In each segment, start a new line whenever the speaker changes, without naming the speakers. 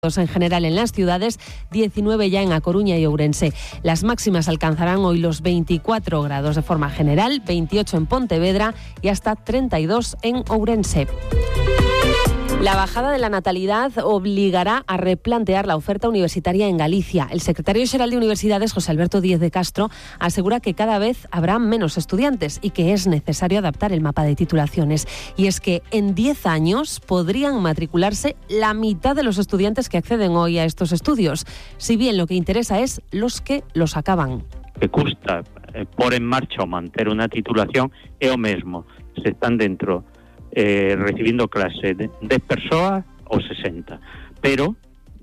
en general en las ciudades, 19 ya en A Coruña y Ourense. Las máximas alcanzarán hoy los 24 grados de forma general, 28 en Pontevedra y hasta 32 en Ourense. La bajada de la natalidad obligará a replantear la oferta universitaria en Galicia. El secretario xeral de Universidades, José Alberto Díez de Castro, asegura que cada vez habrá menos estudiantes y que es necesario adaptar el mapa de titulaciones. Y es que en 10 años podrían matricularse la mitad de los estudiantes que acceden hoy a estos estudios, si bien lo que interesa es los que los acaban.
Que custa por en marcha o manter unha titulación é o mesmo. Se están dentro recibindo clase de 10 persoas ou 60, pero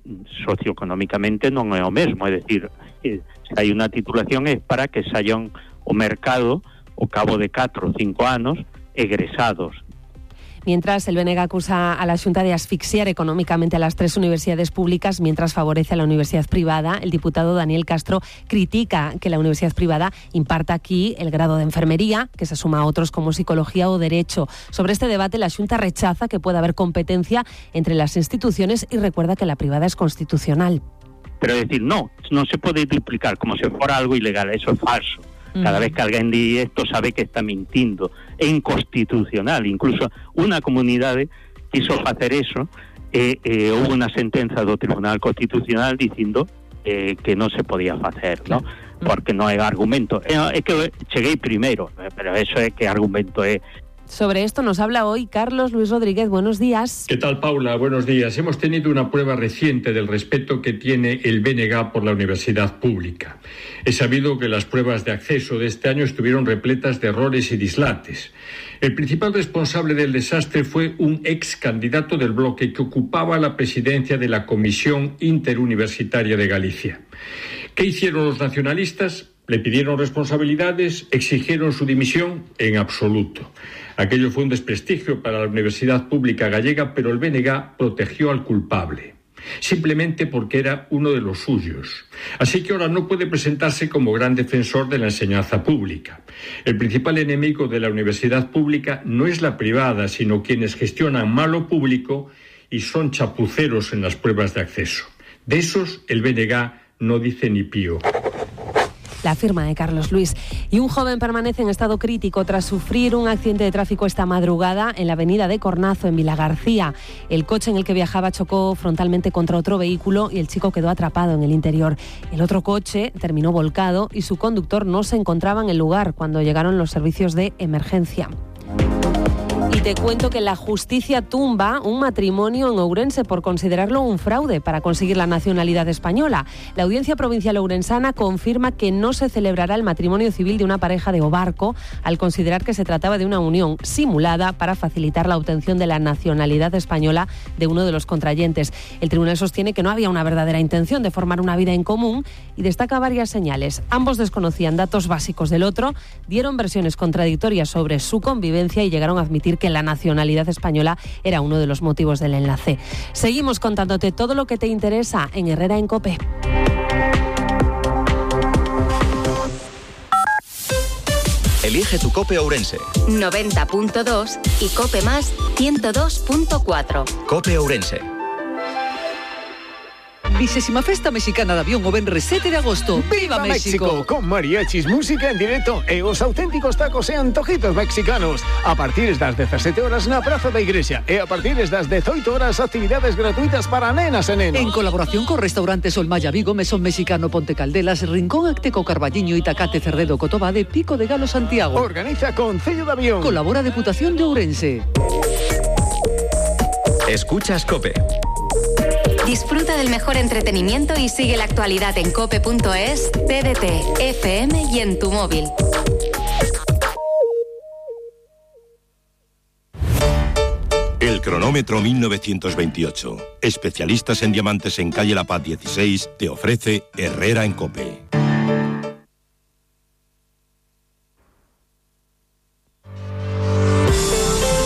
socioeconómicamente non é o mesmo, é dicir, se hai unha titulación é para que saian o mercado ao cabo de 4 ou 5 anos egresados.
Mientras, el BNG acusa a la Xunta de asfixiar económicamente a las 3 universidades públicas mientras favorece a la universidad privada. El diputado Daniel Castro critica que la universidad privada imparta aquí el grado de enfermería, que se suma a otros como psicología o derecho. Sobre este debate, la Xunta rechaza que pueda haber competencia entre las instituciones y recuerda que la privada es constitucional.
Pero decir, no se pode duplicar como se fora algo ilegal, eso é falso. Cada vez que alguén di isto sabe que está mintindo. É inconstitucional. Incluso unha comunidade quiso facer eso houve unha sentenza do Tribunal Constitucional dicindo que non se podía facer, ¿no? Porque non é argumento. É que cheguei primeiro, pero eso é que argumento é.
Sobre esto nos habla hoy Carlos Luis Rodríguez. Buenos días.
¿Qué tal, Paula? Buenos días. Hemos tenido una prueba reciente del respeto que tiene el BNG por la universidad pública. He sabido que las pruebas de acceso de este año estuvieron repletas de errores y dislates. El principal responsable del desastre fue un ex candidato del bloque que ocupaba la presidencia de la Comisión Interuniversitaria de Galicia. ¿Qué hicieron los nacionalistas? ¿Le pidieron responsabilidades? ¿Exigieron su dimisión? En absoluto. Aquello fue un desprestigio para la universidad pública gallega, pero el BNG protegió al culpable, simplemente porque era uno de los suyos. Así que ahora no puede presentarse como gran defensor de la enseñanza pública. El principal enemigo de la universidad pública no es la privada, sino quienes gestionan mal lo público y son chapuceros en las pruebas de acceso. De esos, el BNG no dice ni pío.
La firma de Carlos Luis. Y un joven permanece en estado crítico tras sufrir un accidente de tráfico esta madrugada en la avenida de Cornazo, en Vilagarcía. El coche en el que viajaba chocó frontalmente contra otro vehículo y el chico quedó atrapado en el interior. El otro coche terminó volcado y su conductor no se encontraba en el lugar cuando llegaron los servicios de emergencia. Y te cuento que la justicia tumba un matrimonio en Ourense por considerarlo un fraude para conseguir la nacionalidad española. La Audiencia Provincial Ourensana confirma que no se celebrará el matrimonio civil de una pareja de Obarco al considerar que se trataba de una unión simulada para facilitar la obtención de la nacionalidad española de uno de los contrayentes. El tribunal sostiene que no había una verdadera intención de formar una vida en común y destaca varias señales. Ambos desconocían datos básicos del otro, dieron versiones contradictorias sobre su convivencia y llegaron a admitir que la nacionalidad española era uno de los motivos del enlace. Seguimos contándote todo lo que te interesa en Herrera en COPE.
Elige tu COPE Ourense.
90.2 y COPE Más 102.4.
COPE Ourense.
20ª Festa Mexicana de Avión o venres 7 de agosto. ¡Viva México!
Con mariachis, música en directo e os auténticos tacos e antojitos mexicanos. A partir das 17 horas na Praza da Igrexa e a partir das 18 horas actividades gratuitas para nenas e nenos.
En colaboración con restaurantes Olmaya Vigo, Mesón Mexicano Ponte Caldelas, Rincón Acteco Carballiño, Itacate Cerredo Cotobade, Pico de Galo Santiago.
Organiza Concello de Avión.
Colabora Deputación de Ourense.
Escuchas COPE.
Disfruta del mejor entretenimiento y sigue la actualidad en cope.es, TDT, FM y en tu móvil.
El cronómetro 1928. Especialistas en diamantes en calle La Paz 16 te ofrece Herrera en COPE.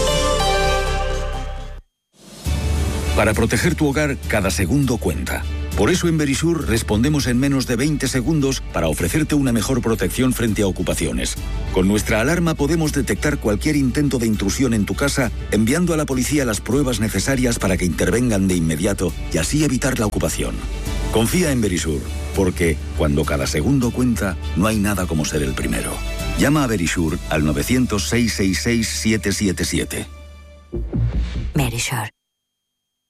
Para proteger tu hogar, cada segundo cuenta. Por eso en Verisur respondemos en menos de 20 segundos para ofrecerte una mejor protección frente a ocupaciones. Con nuestra alarma podemos detectar cualquier intento de intrusión en tu casa, enviando a la policía las pruebas necesarias para que intervengan de inmediato y así evitar la ocupación. Confía en Verisur, porque cuando cada segundo cuenta, no hay nada como ser el primero. Llama a Verisur al 900-666-777.
Verisur.